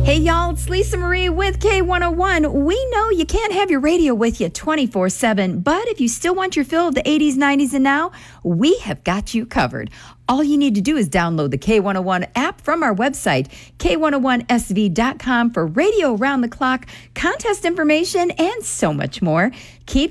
Hey, y'all, it's Lisa Marie with K101. We know you can't have your radio with you 24/7, but if you still want your fill of the 80s, 90s, and now, we have got you covered. All you need to do is download the K101 app from our website, K101SV.com, for radio around the clock, contest information, and so much more. Keep